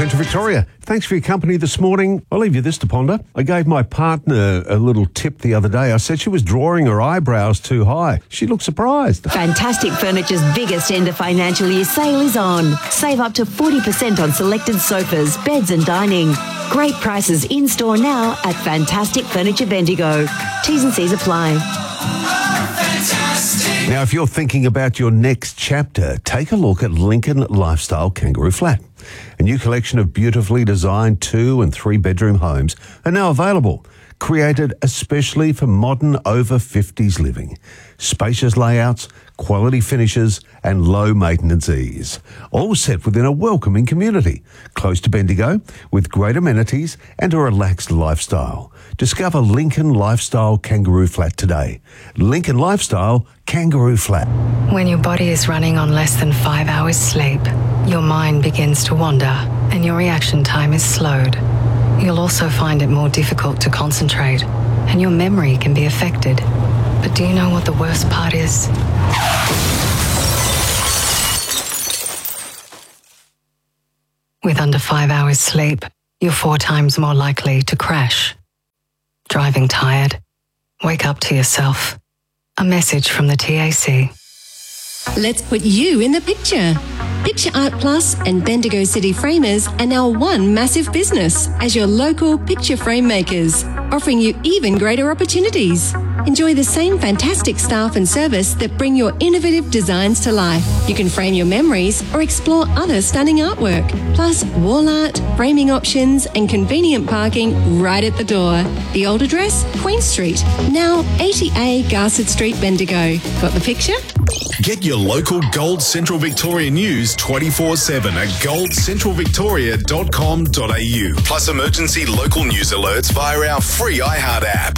Central Victoria. Thanks for your company this morning. I'll leave you this to ponder. I gave my partner a little tip the other day. I said she was drawing her eyebrows too high. She looked surprised. Fantastic Furniture's biggest end of financial year sale is on. Save up to 40% on selected sofas, beds and dining. Great prices in-store now at Fantastic Furniture Bendigo. T's and C's apply. Now, if you're thinking about your next chapter, take a look at Lincoln Lifestyle Kangaroo Flat. A new collection of beautifully designed 2- and 3-bedroom homes are now available, created especially for modern over 50s living. Spacious layouts, quality finishes and low maintenance ease. All set within a welcoming community, close to Bendigo, with great amenities and a relaxed lifestyle. Discover Lincoln Lifestyle Kangaroo Flat today. Lincoln Lifestyle Kangaroo Flat. When your body is running on less than 5 hours sleep, your mind begins to wander and your reaction time is slowed. You'll also find it more difficult to concentrate and your memory can be affected. But do you know what the worst part is? With under 5 hours sleep, you're 4 times more likely to crash. Driving tired? Wake up to yourself. A message from the TAC. Let's put you in the picture. Picture Art Plus and Bendigo City Framers are now one massive business as your local picture frame makers, offering you even greater opportunities. Enjoy the same fantastic staff and service that bring your innovative designs to life. You can frame your memories or explore other stunning artwork, plus wall art, framing options and convenient parking right at the door. The old address, Queen Street, now 80A Garsett Street, Bendigo. Got the picture? Get your local Gold Central Victoria news 24/7 at goldcentralvictoria.com.au. Plus emergency local news alerts via our free iHeart app.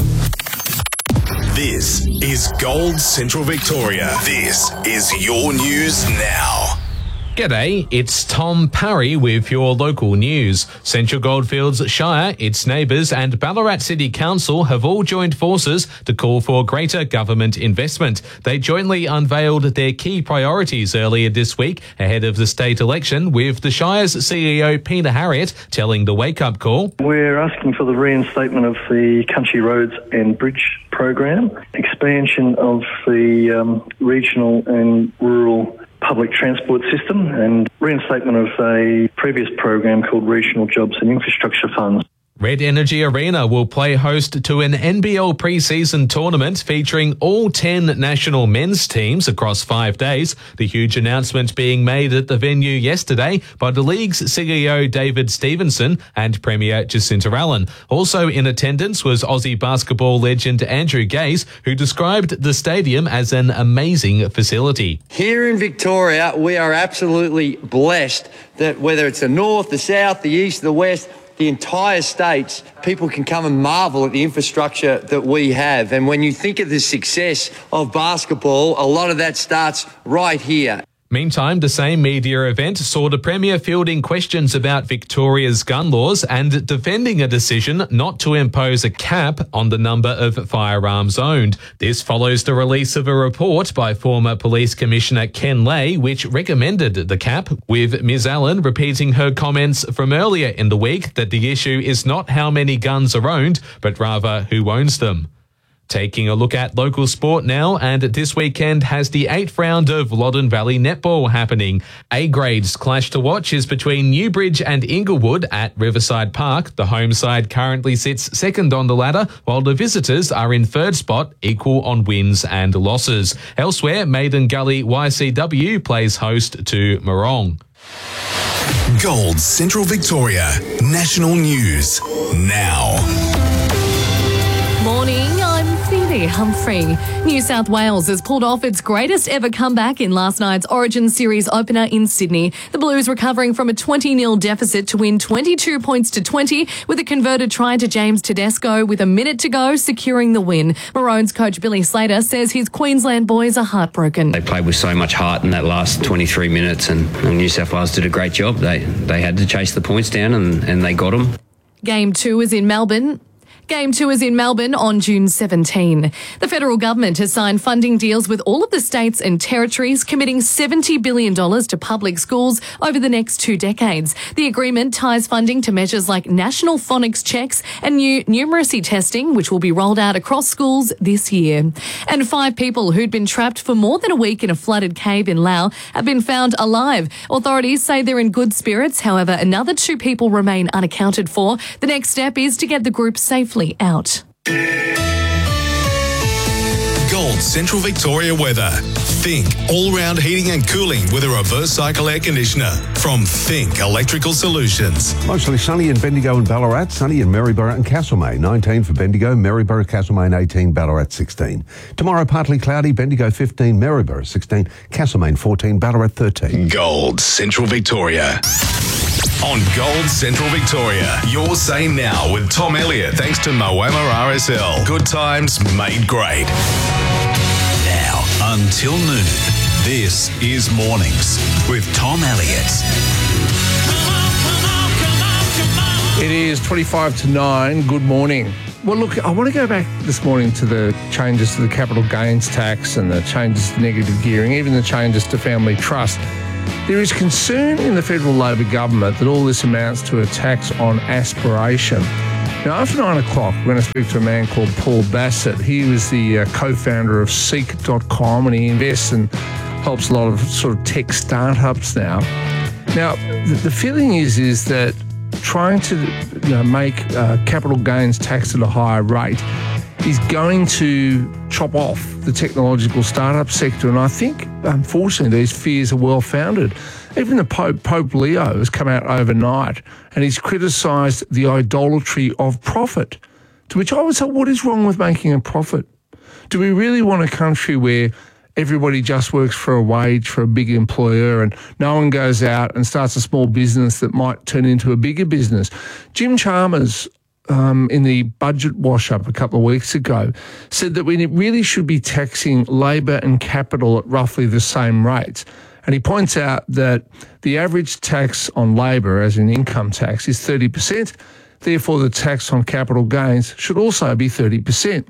This is Gold Central Victoria. This is your news now. G'day, it's Tom Parry with your local news. Central Goldfields Shire, its neighbours and Ballarat City Council have all joined forces to call for greater government investment. They jointly unveiled their key priorities earlier this week ahead of the state election, with the Shire's CEO Peter Harriott telling the wake-up call. We're asking for the reinstatement of the Country Roads and Bridge program, expansion of the regional and rural public transport system and reinstatement of a previous program called Regional Jobs and Infrastructure Funds. Red Energy Arena will play host to an NBL pre-season tournament featuring all 10 national men's teams across 5 days. The huge announcement being made at the venue yesterday by the league's CEO David Stevenson and Premier Jacinta Allen. Also in attendance was Aussie basketball legend Andrew Gaze, who described the stadium as an amazing facility. Here in Victoria, we are absolutely blessed that whether it's the north, the south, the east, the west, the entire states, people can come and marvel at the infrastructure that we have. And when you think of the success of basketball, a lot of that starts right here. Meantime, the same media event saw the Premier fielding questions about Victoria's gun laws and defending a decision not to impose a cap on the number of firearms owned. This follows the release of a report by former Police Commissioner Ken Lay, which recommended the cap, with Ms Allen repeating her comments from earlier in the week that the issue is not how many guns are owned, but rather who owns them. Taking a look at local sport now, and this weekend has the 8th round of Loddon Valley Netball happening. A-Grade's clash to watch is between Newbridge and Inglewood at Riverside Park. The home side currently sits second on the ladder, while the visitors are in third spot, equal on wins and losses. Elsewhere, Maiden Gully YCW plays host to Morong. Gold Central Victoria National News now. Morning, I'm Phoebe Humphrey. New South Wales has pulled off its greatest ever comeback in last night's Origin Series opener in Sydney. The Blues recovering from a 20-0 deficit to win 22 points to 20 with a converted try to James Tedesco with a minute to go, securing the win. Maroons coach Billy Slater says his Queensland boys are heartbroken. They played with so much heart in that last 23 minutes and New South Wales did a great job. They had to chase the points down and they got them. Game 2 is in Melbourne. Game tours in Melbourne on June 17. The federal government has signed funding deals with all of the states and territories, committing $70 billion to public schools over the next 2 decades. The agreement ties funding to measures like national phonics checks and new numeracy testing, which will be rolled out across schools this year. And 5 people who'd been trapped for more than a week in a flooded cave in Laos have been found alive. Authorities say they're in good spirits. However, another 2 people remain unaccounted for. The next step is to get the group safely out. Gold Central Victoria weather. Think all-round heating and cooling with a reverse cycle air conditioner from Think Electrical Solutions. Mostly sunny in Bendigo and Ballarat, sunny in Maryborough and Castlemaine. 19 for Bendigo, Maryborough, Castlemaine 18, Ballarat 16. Tomorrow partly cloudy, Bendigo 15, Maryborough 16, Castlemaine 14, Ballarat 13. Gold Central Victoria. On Gold Central Victoria, your say now with Tom Elliott, thanks to Moama RSL. Good times made great. Now until noon, this is Mornings with Tom Elliott. It is 25 to 9. Good morning. Well, look, I want to go back this morning to the changes to the capital gains tax and the changes to negative gearing, even the changes to family trust. There is concern in the federal Labor government that all this amounts to a tax on aspiration. Now, after 9 o'clock, we're going to speak to a man called Paul Bassett. He was the co-founder of Seek.com, and he invests and helps a lot of sort of tech startups now. Now, the feeling is that trying to make capital gains tax at a higher rate is going to chop off the technological startup sector. And I think, unfortunately, these fears are well-founded. Even the Pope Leo has come out overnight and he's criticised the idolatry of profit, to which I would say, what is wrong with making a profit? Do we really want a country where everybody just works for a wage for a big employer and no one goes out and starts a small business that might turn into a bigger business? Jim Chalmers, in the budget wash-up a couple of weeks ago, said that we really should be taxing labour and capital at roughly the same rates. And he points out that the average tax on labour, as in income tax, is 30%. Therefore, the tax on capital gains should also be 30%.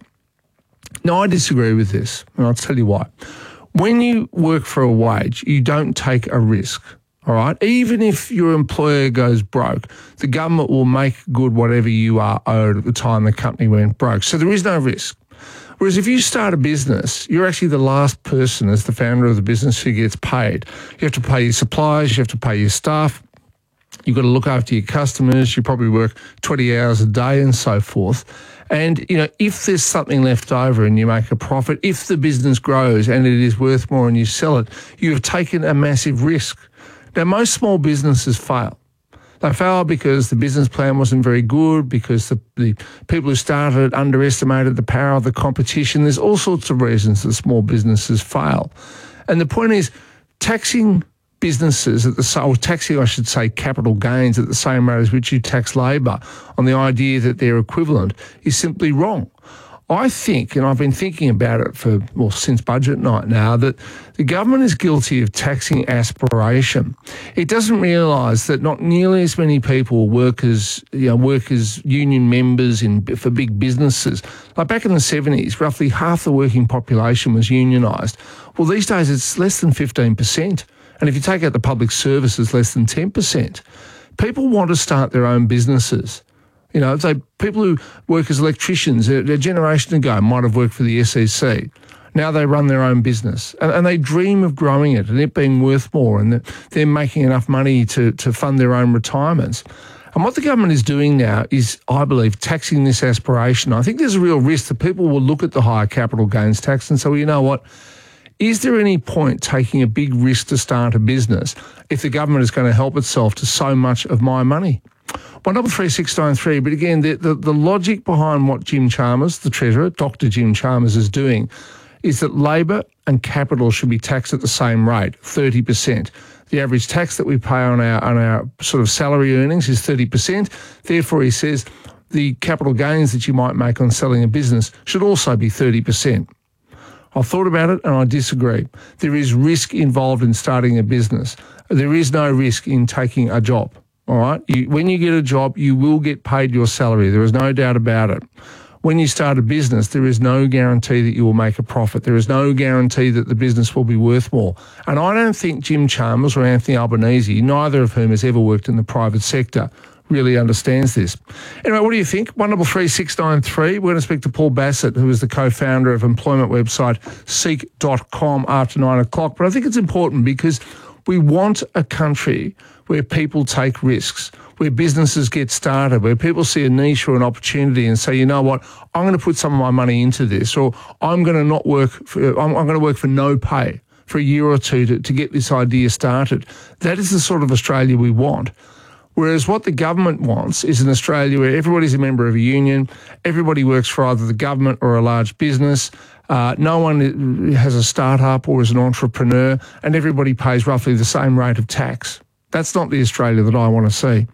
Now, I disagree with this, and I'll tell you why. When you work for a wage, you don't take a risk. All right. Even if your employer goes broke, the government will make good whatever you are owed at the time the company went broke. So there is no risk. Whereas if you start a business, you're actually the last person as the founder of the business who gets paid. You have to pay your suppliers, you have to pay your staff, you've got to look after your customers, you probably work 20 hours a day and so forth. And, if there's something left over and you make a profit, if the business grows and it is worth more and you sell it, you have taken a massive risk. Now, most small businesses fail. They fail because the business plan wasn't very good, because the people who started underestimated the power of the competition. There's all sorts of reasons that small businesses fail. And the point is, taxing businesses taxing, I should say, capital gains at the same rate as which you tax labour on the idea that they're equivalent is simply wrong. I think, and I've been thinking about it since budget night now, that the government is guilty of taxing aspiration. It doesn't realise that not nearly as many people, workers, union members for big businesses. Like back in the 70s, roughly half the working population was unionised. Well, these days it's less than 15%. And if you take out the public service, it's less than 10%. People want to start their own businesses. People who work as electricians a generation ago might have worked for the SEC. Now they run their own business and they dream of growing it and it being worth more and that they're making enough money to fund their own retirements. And what the government is doing now is, I believe, taxing this aspiration. I think there's a real risk that people will look at the higher capital gains tax and say, well, you know what? Is there any point taking a big risk to start a business if the government is going to help itself to so much of my money? 133693. But again, the logic behind what Jim Chalmers, the Treasurer, Dr. Jim Chalmers, is doing is that labour and capital should be taxed at the same rate, 30%. The average tax that we pay on our sort of salary earnings is 30%. Therefore, he says the capital gains that you might make on selling a business should also be 30%. I've thought about it and I disagree. There is risk involved in starting a business. There is no risk in taking a job. all right? When you get a job, you will get paid your salary. There is no doubt about it. When you start a business, there is no guarantee that you will make a profit. There is no guarantee that the business will be worth more. And I don't think Jim Chalmers or Anthony Albanese, neither of whom has ever worked in the private sector, really understands this. Anyway, what do you think? 133693. We're going to speak to Paul Bassett, who is the co-founder of employment website seek.com after 9 o'clock. But I think it's important because we want a country where people take risks, where businesses get started, where people see a niche or an opportunity and say, you know what, I'm going to put some of my money into this, or I'm going to not work for, I'm going to work for no pay for a year or two to get this idea started. That is the sort of Australia we want. Whereas what the government wants is an Australia where everybody's a member of a union, everybody works for either the government or a large business, no one has a startup or is an entrepreneur, and everybody pays roughly the same rate of tax. That's not the Australia that I want to see.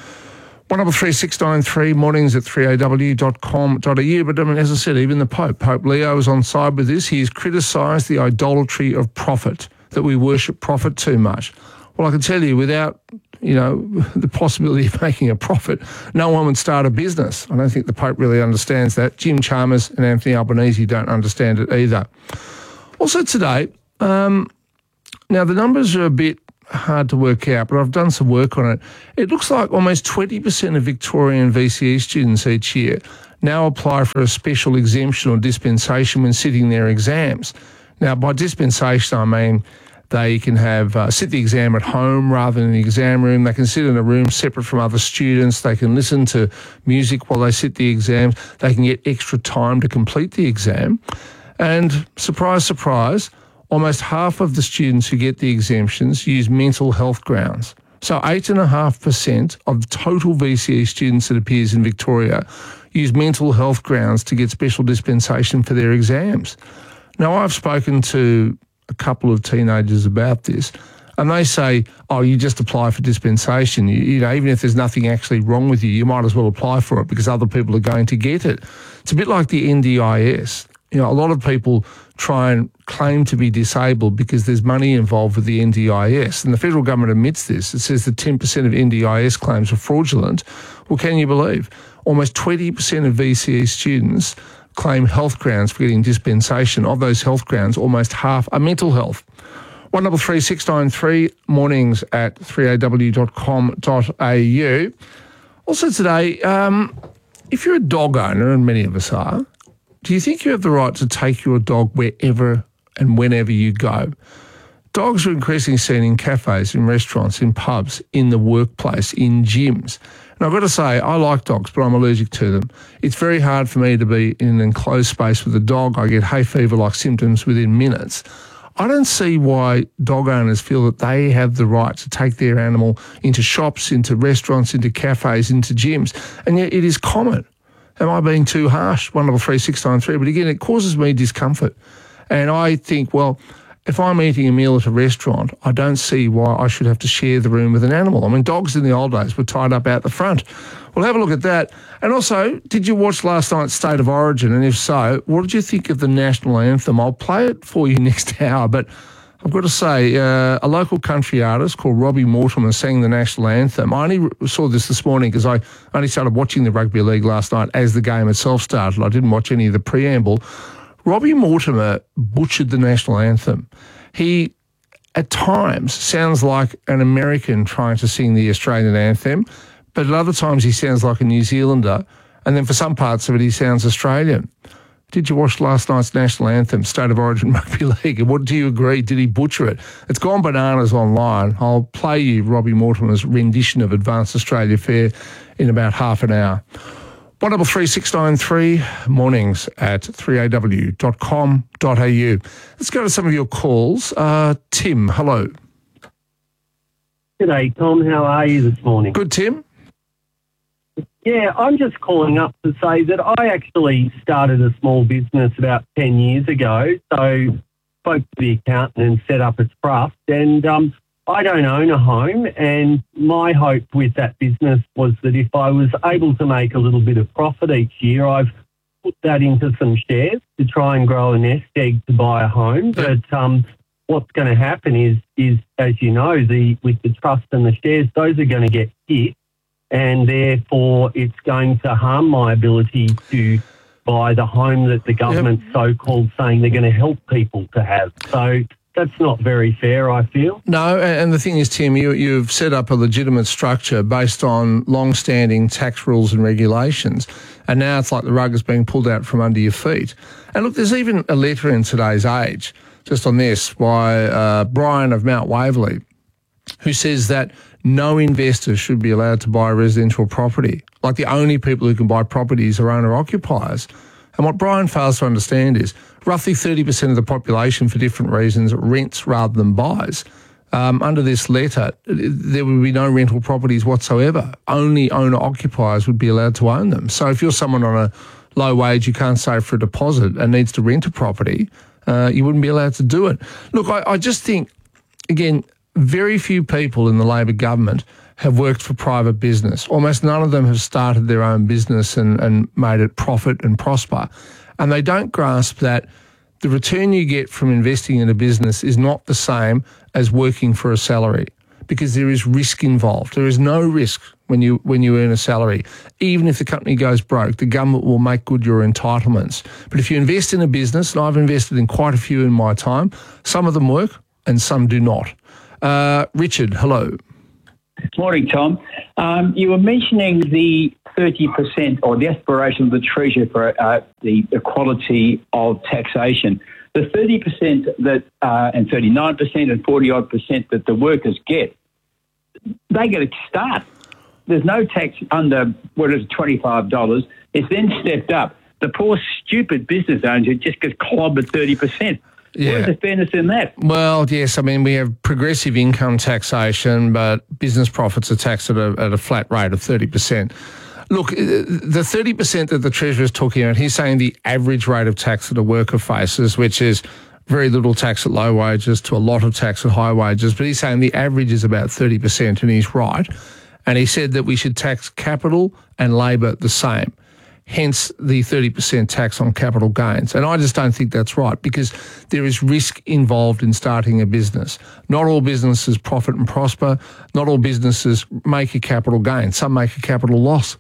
133693, mornings at 3aw.com.au. But I mean, as I said, even the Pope Leo is on side with this. He has criticised the idolatry of profit, that we worship profit too much. Well, I can tell you, without, the possibility of making a profit, no one would start a business. I don't think the Pope really understands that. Jim Chalmers and Anthony Albanese don't understand it either. Also today, now the numbers are a bit hard to work out, but I've done some work on it. It looks like almost 20% of Victorian VCE students each year now apply for a special exemption or dispensation when sitting their exams. Now, by dispensation, I mean they can have sit the exam at home rather than in the exam room. They can sit in a room separate from other students. They can listen to music while they sit the exams. They can get extra time to complete the exam. And surprise, surprise, almost half of the students who get the exemptions use mental health grounds. So 8.5% of the total VCE students that appears in Victoria use mental health grounds to get special dispensation for their exams. Now, I've spoken to a couple of teenagers about this, and they say, oh, you just apply for dispensation. Even if there's nothing actually wrong with you, you might as well apply for it because other people are going to get it. It's a bit like the NDIS. A lot of people try and claim to be disabled because there's money involved with the NDIS, and the federal government admits this. It says that 10% of NDIS claims are fraudulent. Well, can you believe? Almost 20% of VCE students claim health grounds for getting dispensation. Of those health grounds, almost half are mental health. 133693, mornings at 3aw.com.au. Also today, if you're a dog owner, and many of us are, do you think you have the right to take your dog wherever and whenever you go? Dogs are increasingly seen in cafes, in restaurants, in pubs, in the workplace, in gyms. And I've got to say, I like dogs, but I'm allergic to them. It's very hard for me to be in an enclosed space with a dog. I get hay fever-like symptoms within minutes. I don't see why dog owners feel that they have the right to take their animal into shops, into restaurants, into cafes, into gyms. And yet it is common. Am I being too harsh? 133693. But again, it causes me discomfort. And I think, well, if I'm eating a meal at a restaurant, I don't see why I should have to share the room with an animal. I mean, dogs in the old days were tied up out the front. We'll have a look at that. And also, did you watch last night's State of Origin? And if so, what did you think of the national anthem? I'll play it for you next hour, but I've got to say, a local country artist called Robbie Mortimer sang the national anthem. I only saw this morning because I only started watching the rugby league last night as the game itself started. I didn't watch any of the preamble. Robbie Mortimer butchered the national anthem. He, at times, sounds like an American trying to sing the Australian anthem, but at other times he sounds like a New Zealander, and then for some parts of it he sounds Australian. Did you watch last night's national anthem, State of Origin Rugby League? And what do you agree? Did he butcher it? It's gone bananas online. I'll play you Robbie Mortimer's rendition of Advanced Australia Fair in about half an hour. 133693, mornings at 3aw.com.au. Let's go to some of your calls. Tim, hello. G'day, Tom. How are you this morning? Good, Tim. Yeah, I'm just calling up to say that I actually started a small business about 10 years ago. So spoke to the accountant and set up a trust. And I don't own a home, and my hope with that business was that if I was able to make a little bit of profit each year, I've put that into some shares to try and grow a nest egg to buy a home. But what's going to happen is, as you know, with the trust and the shares, those are going to get hit, and therefore it's going to harm my ability to buy the home that the government's so-called saying they're going to help people to have. So that's not very fair, I feel. No, and the thing is, Tim, you've set up a legitimate structure based on long-standing tax rules and regulations, and now it's like the rug is being pulled out from under your feet. And look, there's even a letter in today's Age, just on this, by Brian of Mount Waverley, who says that no investor should be allowed to buy residential property. Like, the only people who can buy properties are owner-occupiers. And what Brian fails to understand is roughly 30% of the population, for different reasons, rents rather than buys. Under this letter, there would be no rental properties whatsoever. Only owner-occupiers would be allowed to own them. So if you're someone on a low wage, you can't save for a deposit and needs to rent a property, you wouldn't be allowed to do it. Look, I just think, again, very few people in the Labor government have worked for private business. Almost none of them have started their own business and made it profit and prosper. And they don't grasp that the return you get from investing in a business is not the same as working for a salary, because there is risk involved. There is no risk when you earn a salary. Even if the company goes broke, the government will make good your entitlements. But if you invest in a business, and I've invested in quite a few in my time, some of them work and some do not. Richard, hello. Morning, Tom. You were mentioning the 30% or the aspiration of the Treasurer for the equality of taxation. The 30% that and 39% and 40-odd% that the workers get, they get a start. There's no tax under, $25. It's then stepped up. The poor, stupid business owners who just get clobbered 30%. Yeah. Where's the fairness in that? Well, yes, I mean, we have progressive income taxation, but business profits are taxed at a flat rate of 30%. Look, the 30% that the Treasurer is talking about, he's saying the average rate of tax that a worker faces, which is very little tax at low wages to a lot of tax at high wages, but he's saying the average is about 30%, and he's right. And he said that we should tax capital and labour the same. Hence the 30% tax on capital gains. And I just don't think that's right, because there is risk involved in starting a business. Not all businesses profit and prosper. Not all businesses make a capital gain. Some make a capital loss.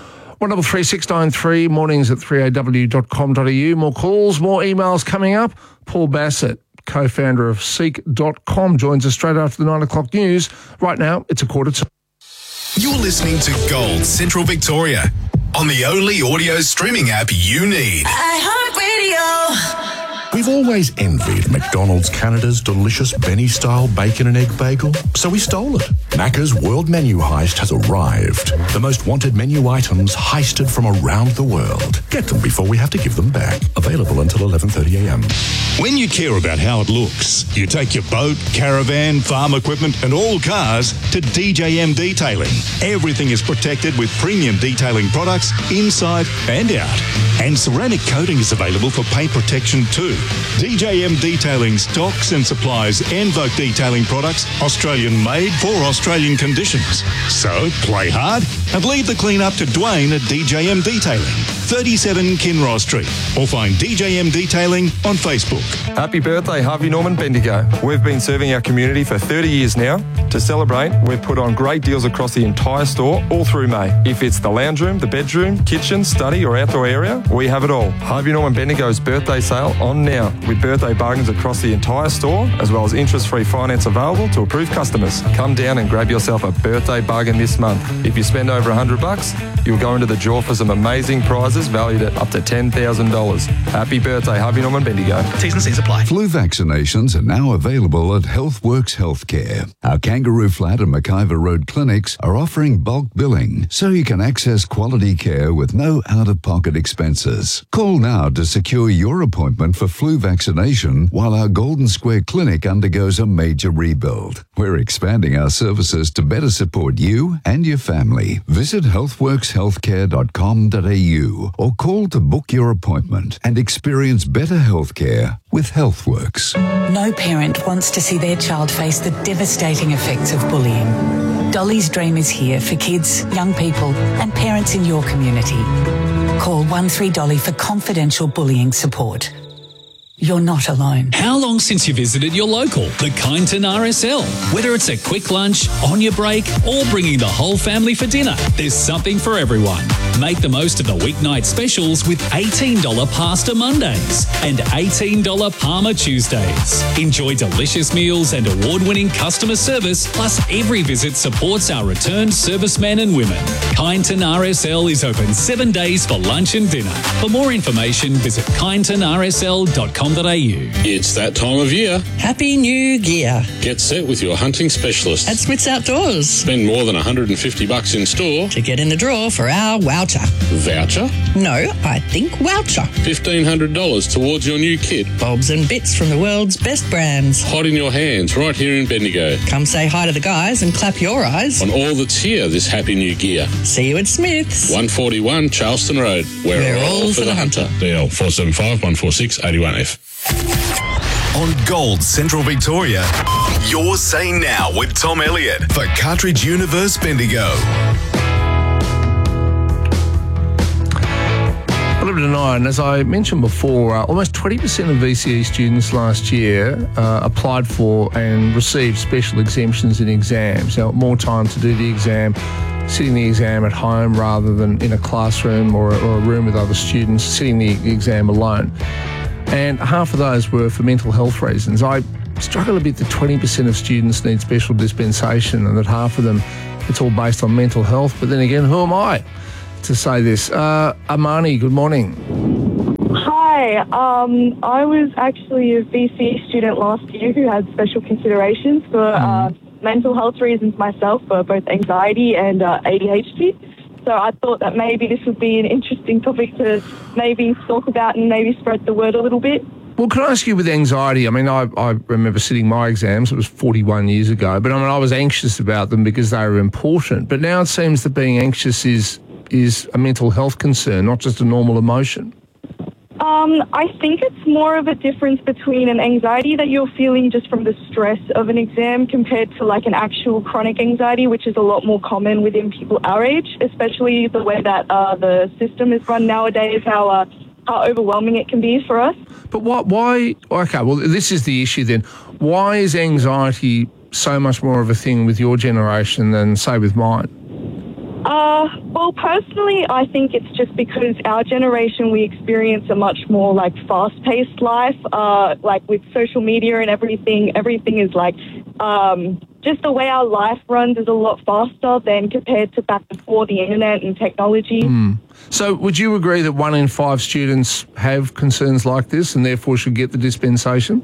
133693, mornings at 3aw.com.au. More calls, more emails coming up. Paul Bassett, co-founder of Seek.com, joins us straight after the 9 o'clock news. Right now, it's 1:45. You're listening to Gold Central Victoria on the only audio streaming app you need. iHeartRadio. We've always envied McDonald's Canada's delicious Benny-style bacon and egg bagel, so we stole it. Macca's World Menu Heist has arrived. The most wanted menu items heisted from around the world. Get them before we have to give them back. Available until 11:30 a.m. When you care about how it looks, you take your boat, caravan, farm equipment and all cars to DJM Detailing. Everything is protected with premium detailing products inside and out. And ceramic coating is available for paint protection too. DJM Detailing stocks and supplies Envoke detailing products, Australian made for Australian conditions. So play hard and leave the clean up to Dwayne at DJM Detailing, 37 Kinross Street, or find DJM Detailing on Facebook. Happy birthday, Harvey Norman Bendigo. We've been serving our community for 30 years now. To celebrate, we've put on great deals across the entire store all through May. If it's the lounge room, the bedroom, kitchen, study or outdoor area, we have it all. Harvey Norman Bendigo's birthday sale on now, with birthday bargains across the entire store, as well as interest-free finance available to approved customers. Come down and grab yourself a birthday bargain this month. If you spend over $100, you'll go into the draw for some amazing prizes valued at up to $10,000. Happy birthday, Harvey Norman Bendigo. T's and C's apply. Flu vaccinations are now available at HealthWorks Healthcare. Our Kangaroo Flat and McIver Road clinics are offering bulk billing, so you can access quality care with no out-of-pocket expenses. Call now to secure your appointment for flu vaccination while our Golden Square Clinic undergoes a major rebuild. We're expanding our services to better support you and your family. Visit healthworkshealthcare.com.au or call to book your appointment and experience better healthcare with HealthWorks. No parent wants to see their child face the devastating effects of bullying. Dolly's Dream is here for kids, young people and parents in your community. Call 13 Dolly for confidential bullying support. you're not alone. How long since you visited your local, the Kyneton RSL? Whether it's a quick lunch, on your break, or bringing the whole family for dinner, there's something for everyone. Make the most of the weeknight specials with $18 pasta Mondays and $18 Parma Tuesdays. Enjoy delicious meals and award-winning customer service, plus every visit supports our returned servicemen and women. Kyneton RSL is open 7 days for lunch and dinner. For more information, visit kynetonrsl.com. It's that time of year. Happy New Year. Get set with your hunting specialist. At Smith's Outdoors. Spend more than $150 in store to get in the draw for our voucher. Voucher? No, I think voucher. $1,500 towards your new kit. Bobs and bits from the world's best brands. Hot in your hands right here in Bendigo. Come say hi to the guys and clap your eyes. On all that's here this Happy New Year. See you at Smith's. 141 Charleston Road. We're all for the hunter. DL 475 146 81F. On Gold Central Victoria, you're saying now with Tom Elliott for Cartridge Universe Bendigo. 11 to 9, as I mentioned before, almost 20% of VCE students last year applied for and received special exemptions in exams. Now, more time to do the exam, sitting the exam at home rather than in a classroom or a room with other students, sitting the exam alone. And half of those were for mental health reasons. I struggle a bit that 20% of students need special dispensation and that half of them, it's all based on mental health. But then again, who am I to say this? Amani, good morning. Hi, I was actually a VCE student last year who had special considerations for mental health reasons myself, for both anxiety and ADHD. So I thought that maybe this would be an interesting topic to maybe talk about and maybe spread the word a little bit. Well, can I ask you with anxiety? I mean, I remember sitting my exams, it was 41 years ago, but I mean, I was anxious about them because they were important. But now it seems that being anxious is a mental health concern, not just a normal emotion. I think it's more of a difference between an anxiety that you're feeling just from the stress of an exam compared to like an actual chronic anxiety, which is a lot more common within people our age, especially the way that the system is run nowadays, how overwhelming it can be for us. But why? Okay, well, this is the issue then. Why is anxiety so much more of a thing with your generation than, say, with mine? Well, personally, I think it's just because our generation, we experience a much more like fast-paced life, like with social media and everything is like, just the way our life runs is a lot faster than compared to back before the internet and technology. So would you agree that 1 in 5 students have concerns like this and therefore should get the dispensation?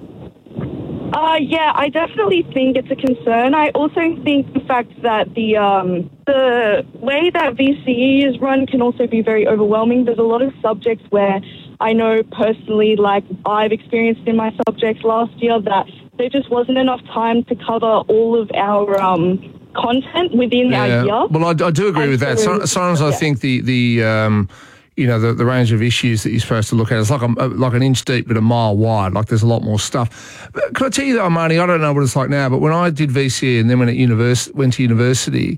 Yeah, I definitely think it's a concern. I also think the fact that the way that VCE is run can also be very overwhelming. There's a lot of subjects where I know personally, like I've experienced in my subjects last year, that there just wasn't enough time to cover all of our content within our year. Well, I do agree with that. Sometimes I think the range of issues that you're supposed to look at is like an inch deep but a mile wide. Like there's a lot more stuff. But can I tell you though, Marnie, I don't know what it's like now, but when I did VCE and then went to university,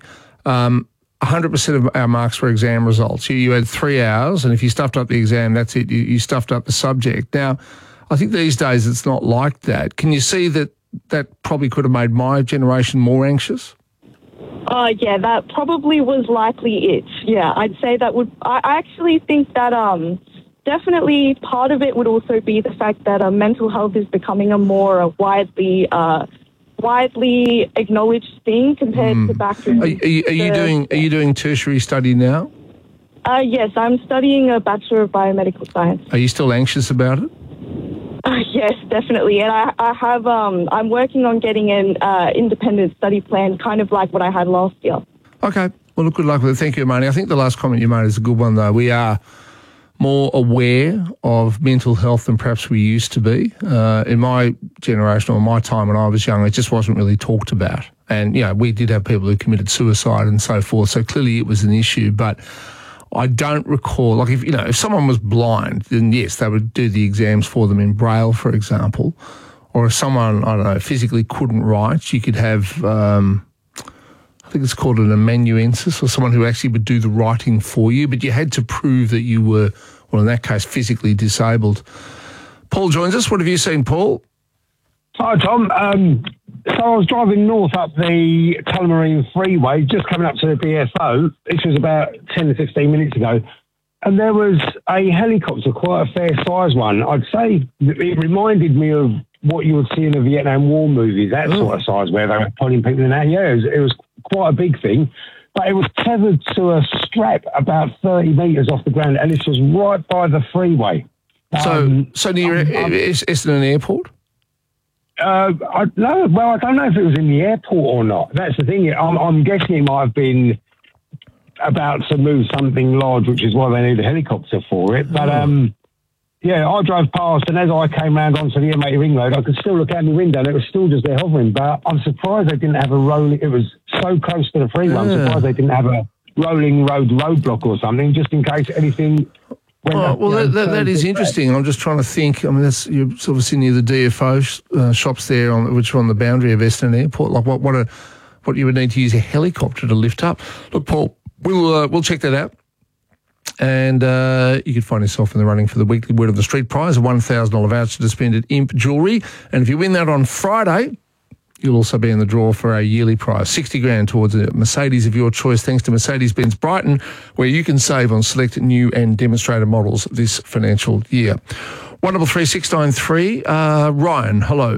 100% of our marks were exam results. You had 3 hours, and if you stuffed up the exam, that's it. You stuffed up the subject. Now, I think these days it's not like that. Can you see that probably could have made my generation more anxious? Yeah, that probably was likely it. Yeah, I'd say that would. I actually think that definitely part of it would also be the fact that mental health is becoming a more widely acknowledged thing compared to back in. Are you doing tertiary study now? Yes, I'm studying a Bachelor of Biomedical Science. Are you still anxious about it? Yes, definitely. And I have, I'm working on getting an independent study plan, kind of like what I had last year. Okay. Well, look, good luck with it. Thank you, Marnie. I think the last comment you made is a good one, though. We are more aware of mental health than perhaps we used to be. In my generation or my time when I was young, it just wasn't really talked about. And, we did have people who committed suicide and so forth, so clearly it was an issue. But I don't recall, like if someone was blind, then yes, they would do the exams for them in Braille, for example. Or if someone, I don't know, physically couldn't write, you could have, I think it's called an amanuensis, or someone who actually would do the writing for you, but you had to prove that you were, well, in that case, physically disabled. Paul joins us. What have you seen, Paul? Hi, Tom. So I was driving north up the Tullamarine Freeway, just coming up to the BFO. This was about 10 to 15 minutes ago. And there was a helicopter, quite a fair-sized one. I'd say it reminded me of what you would see in the Vietnam War movies, that sort of size, where they were pulling people in that. Yeah, it was quite a big thing. But it was tethered to a strap about 30 metres off the ground, and this was right by the freeway. So near Essendon Airport? I don't know if it was in the airport or not. That's the thing. I'm guessing it might have been about to move something large, which is why they need a helicopter for it. But yeah, I drove past, and as I came round onto the M80 ring road, I could still look out the window, and it was still just there hovering. But I'm surprised they didn't have a rolling. It was so close to the freeway. I'm surprised they didn't have a rolling road roadblock or something, just in case anything. That is interesting. I'm just trying to think. I mean, you're obviously near the DFO shops there, which are on the boundary of Essendon Airport. Like what you would need to use a helicopter to lift up. Look, Paul, we'll check that out. And you could find yourself in the running for the weekly Word of the Street prize, a $1,000 voucher to spend at Imp Jewellery. And if you win that on Friday, you'll also be in the draw for a yearly prize, $60,000 towards a Mercedes of your choice, thanks to Mercedes-Benz Brighton, where you can save on select new and demonstrator models this financial year. 133693, Ryan, hello.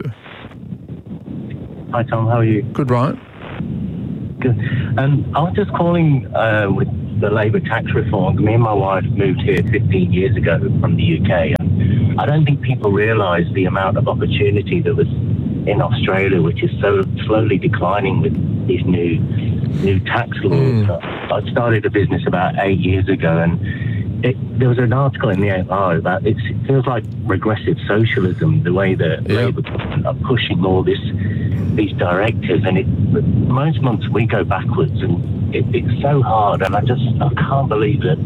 Hi, Tom. How are you? Good, Ryan. Good. I was just calling with the Labour tax reform. Me and my wife moved here 15 years ago from the UK. And I don't think people realise the amount of opportunity that was in Australia, which is so slowly declining with these new tax laws. I started a business about 8 years ago, and there was an article in the AFR about it feels like regressive socialism, the way that Labour government are pushing all these directives, and most months we go backwards, and it's so hard, and I can't believe that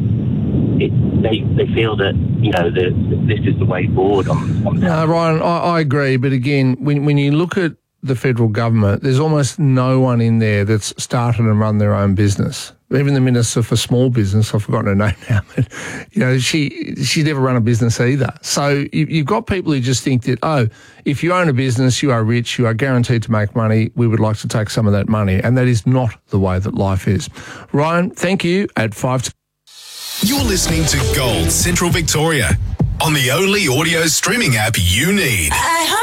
they feel that this is the way forward on No, Ryan, I agree, but again, when you look at the federal government, there's almost no one in there that's started and run their own business. Even the Minister for Small Business, I've forgotten her name now, but she's never run a business either. So you've got people who just think that, if you own a business, you are rich, you are guaranteed to make money, we would like to take some of that money. And that is not the way that life is. Ryan, thank you at 5. You're listening to Gold Central Victoria on the only audio streaming app you need.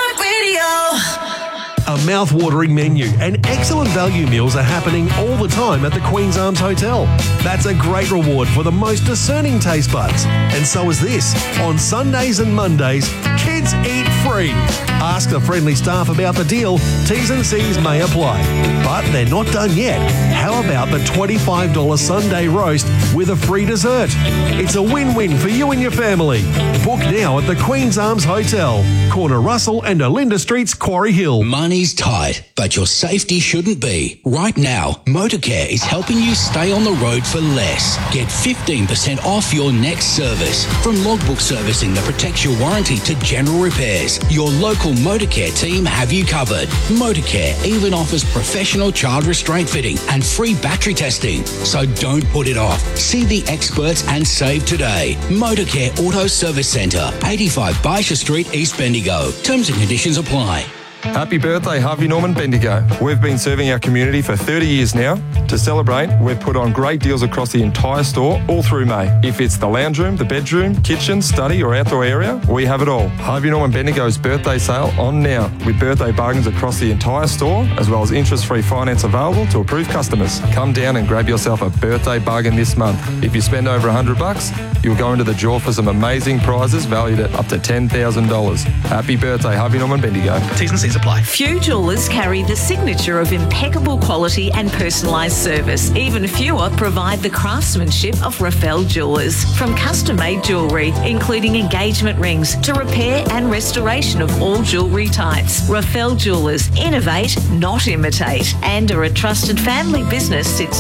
iHeartRadio. A mouth-watering menu and excellent value meals are happening all the time at the Queen's Arms Hotel. That's a great reward for the most discerning taste buds. And so is this. On Sundays and Mondays, kids eat free. Ask the friendly staff about the deal. T's and C's may apply. But they're not done yet. How about the $25 Sunday roast with a free dessert? It's a win-win for you and your family. Book now at the Queen's Arms Hotel, corner Russell and Olinda Streets, Quarry Hill. Money's tight, but your safety shouldn't be. Right now, Motorcare is helping you stay on the road for less. Get 15% off your next service. From logbook servicing that protects your warranty to general repairs, your local Motorcare team have you covered. Motorcare even offers professional child restraint fitting and free battery testing. So don't put it off. See the experts and save today. Motorcare Auto Service Centre, 85 Baisha Street, East Bendigo. Terms and conditions apply. Happy birthday, Harvey Norman Bendigo. We've been serving our community for 30 years now. To celebrate, we've put on great deals across the entire store all through May. If it's the lounge room, the bedroom, kitchen, study or outdoor area, we have it all. Harvey Norman Bendigo's birthday sale on now, with birthday bargains across the entire store, as well as interest-free finance available to approved customers. Come down and grab yourself a birthday bargain this month. If you spend over $100, you'll go into the draw for some amazing prizes valued at up to $10,000. Happy birthday, Harvey Norman Bendigo. T's and C's apply. Few jewellers carry the signature of impeccable quality and personalised service. Even fewer provide the craftsmanship of Rafael Jewellers. From custom-made jewellery, including engagement rings, to repair and restoration of all jewellery types. Rafael Jewellers innovate, not imitate, and are a trusted family business since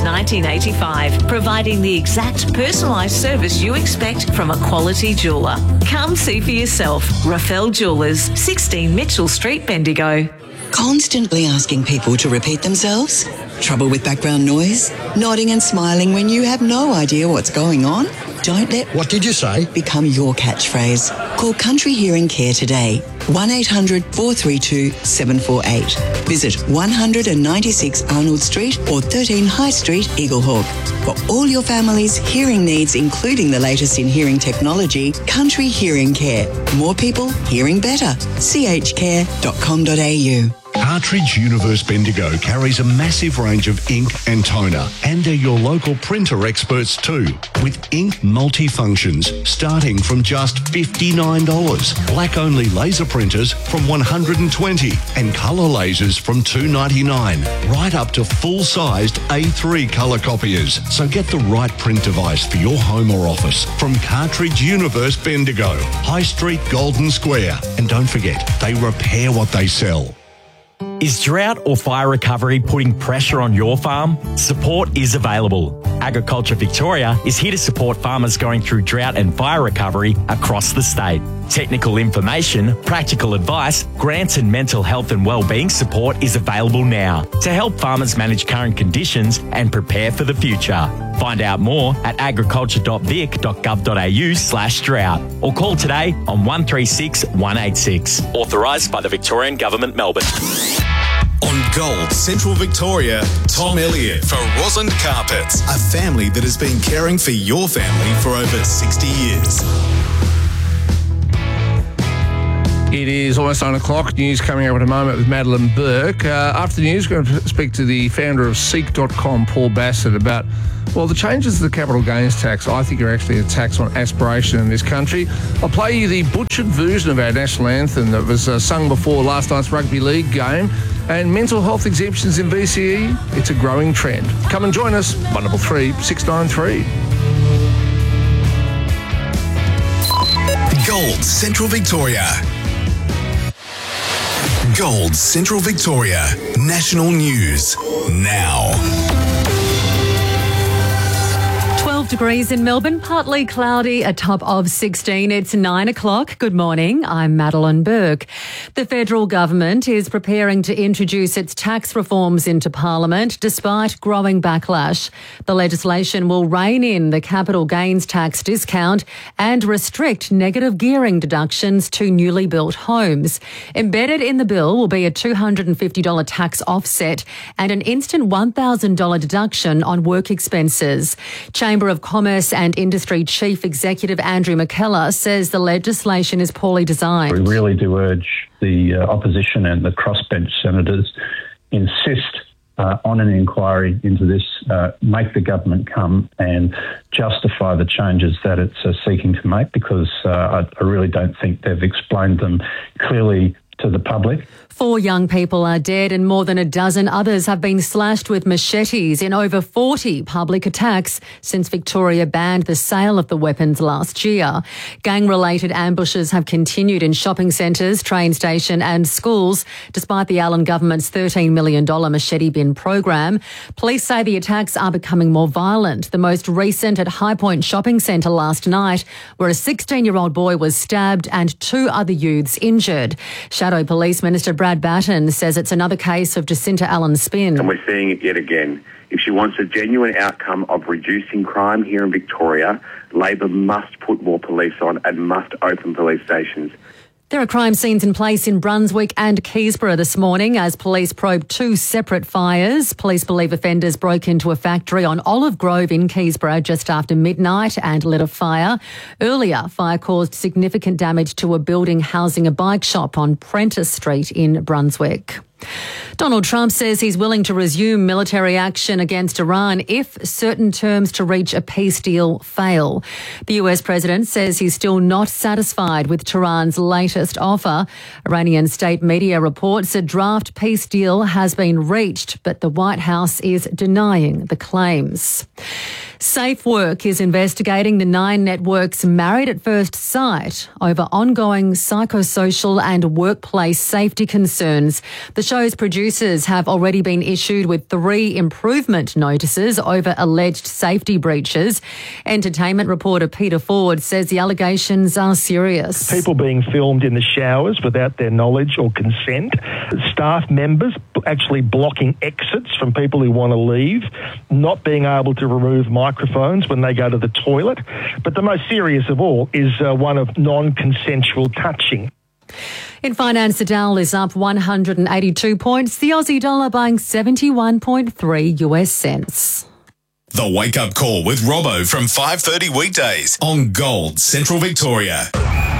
1985, providing the exact personalised service you expect from a quality jeweller. Come see for yourself. Rafael Jewellers, 16 Mitchell Street, Bendigo. Constantly asking people to repeat themselves? Trouble with background noise? Nodding and smiling when you have no idea what's going on? Don't let What did you say? become your catchphrase. Call Country Hearing Care today. 1800 432 748. Visit 196 Arnold Street or 13 High Street, Eaglehawk. For all your family's hearing needs, including the latest in hearing technology, Country Hearing Care. More people hearing better. chcare.com.au. Cartridge Universe Bendigo carries a massive range of ink and toner, and they're your local printer experts too, with ink multifunctions starting from just $59, black-only laser printers from $120, and colour lasers from $299, right up to full-sized A3 colour copiers. So get the right print device for your home or office from Cartridge Universe Bendigo, High Street, Golden Square. And don't forget, they repair what they sell. Is drought or fire recovery putting pressure on your farm? Support is available. Agriculture Victoria is here to support farmers going through drought and fire recovery across the state. Technical information, practical advice, grants and mental health and wellbeing support is available now to help farmers manage current conditions and prepare for the future. Find out more at agriculture.vic.gov.au/drought or call today on 136 186. Authorised by the Victorian Government, Melbourne. On Gold Central Victoria, Tom Elliott for Rosand Carpets, a family that has been caring for your family for over 60 years. It is almost 9 o'clock. News coming up in a moment with Madeline Burke. After the news, we're going to speak to the founder of Seek.com, Paul Bassett, about, well, the changes to the capital gains tax, I think, are actually a tax on aspiration in this country. I'll play you the butchered version of our national anthem that was sung before last night's rugby league game. And mental health exemptions in VCE, it's a growing trend. Come and join us, 133 693. Gold Central Victoria. Gold Central Victoria. National news now. 12 degrees in Melbourne, partly cloudy, a top of 16. It's 9 o'clock. Good morning. I'm Madeline Burke. The federal government is preparing to introduce its tax reforms into Parliament despite growing backlash. The legislation will rein in the capital gains tax discount and restrict negative gearing deductions to newly built homes. Embedded in the bill will be a $250 tax offset and an instant $1,000 deduction on work expenses. Chamber of Commerce and Industry Chief Executive Andrew McKellar says the legislation is poorly designed. We really do urge the opposition and the crossbench senators insist on an inquiry into this, make the government come and justify the changes that it's seeking to make, because I really don't think they've explained them clearly to the public. 4 young people are dead and more than a dozen others have been slashed with machetes in over 40 public attacks since Victoria banned the sale of the weapons last year. Gang-related ambushes have continued in shopping centres, train station and schools, despite the Allen government's $13 million machete bin program. Police say the attacks are becoming more violent. The most recent at High Point Shopping Centre last night, where a 16-year-old boy was stabbed and 2 other youths injured. Shadow Police Minister Brad Batten says it's another case of Jacinta Allen's spin. And we're seeing it yet again. If she wants a genuine outcome of reducing crime here in Victoria, Labor must put more police on and must open police stations. There are crime scenes in place in Brunswick and Keysborough this morning as police probe 2 separate fires. Police believe offenders broke into a factory on Olive Grove in Keysborough just after midnight and lit a fire. Earlier, fire caused significant damage to a building housing a bike shop on Prentice Street in Brunswick. Donald Trump says he's willing to resume military action against Iran if certain terms to reach a peace deal fail. The US president says he's still not satisfied with Tehran's latest offer. Iranian state media reports a draft peace deal has been reached, but the White House is denying the claims. SafeWork is investigating the 9 networks married at first sight over ongoing psychosocial and workplace safety concerns. The show's producers have already been issued with 3 improvement notices over alleged safety breaches. Entertainment reporter Peter Ford says the allegations are serious. People being filmed in the showers without their knowledge or consent, staff members actually blocking exits from people who want to leave, not being able to remove microphones when they go to the toilet. But the most serious of all is one of non-consensual touching. In finance, the Dow is up 182 points. The Aussie dollar buying 71.3 US cents. The Wake Up Call with Robbo from 5:30 weekdays on Gold Central Victoria.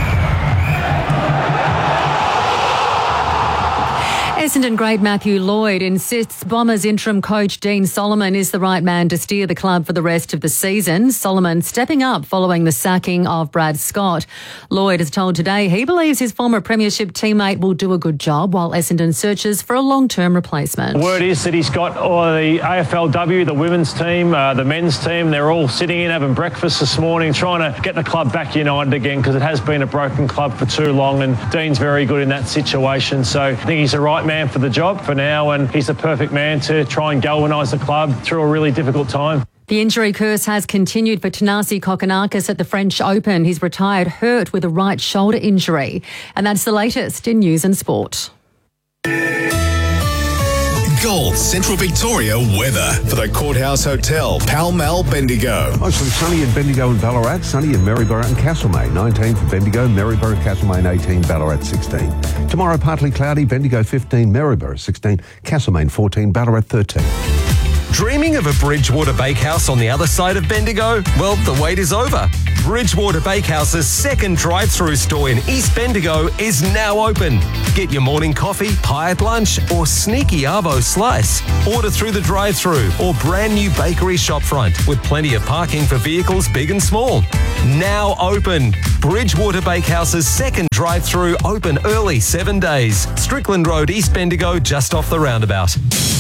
Essendon great Matthew Lloyd insists Bombers interim coach Dean Solomon is the right man to steer the club for the rest of the season. Solomon stepping up following the sacking of Brad Scott. Lloyd has told Today he believes his former premiership teammate will do a good job while Essendon searches for a long-term replacement. Word is that he's got the AFLW, the women's team, the men's team. They're all sitting in having breakfast this morning, trying to get the club back united again because it has been a broken club for too long, and Dean's very good in that situation. So I think he's the right man for the job for now, and he's the perfect man to try and galvanise the club through a really difficult time. The injury curse has continued for Thanasi Kokkinakis at the French Open. He's retired hurt with a right shoulder injury. And that's the latest in news and sport. Gold Central Victoria weather for the Courthouse Hotel, Pall Mall, Bendigo. Mostly sunny in Bendigo and Ballarat, sunny in Maryborough and Castlemaine. 19 for Bendigo, Maryborough, Castlemaine 18, Ballarat 16. Tomorrow partly cloudy, Bendigo 15, Maryborough 16, Castlemaine 14, Ballarat 13. Dreaming of a Bridgewater Bakehouse on the other side of Bendigo? Well, the wait is over. Bridgewater Bakehouse's second drive-through store in East Bendigo is now open. Get your morning coffee, pie at lunch, or sneaky arvo slice. Order through the drive-through or brand new bakery shopfront with plenty of parking for vehicles big and small. Now open. Bridgewater Bakehouse's second drive-through open early 7 days. Strickland Road, East Bendigo, just off the roundabout.